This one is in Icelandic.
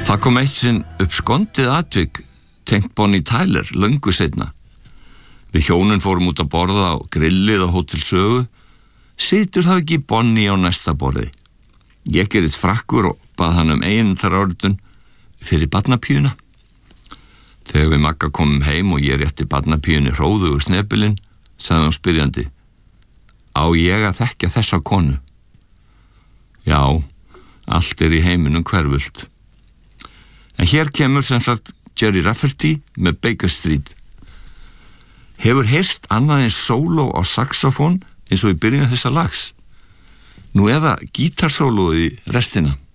Það kom eitt sinn upp skondið atvik tengt Bonnie Tyler löngu seinna. Við hjónin fórum út að borða á grillið á Hótel Sögu. Situr þá ekki Bonnie á næsta borði? Ég gerði frakkur og bað hann eiginþaráritun fyrir barnapíuna. Þegar við Magga komum heim og ég rétti barnapíunni hróðugur snepilinn, sagði hún spyrjandi: Á ég að þekkja þessa konu? Já, allt í heiminum hverfult. En hér kemur sem sagt Gerry Rafferty með Baker Street. Hefur heyrst annað en sóló á saxofón eins og í byrjun þessa lags? Nú eða gítarsólóið í restina?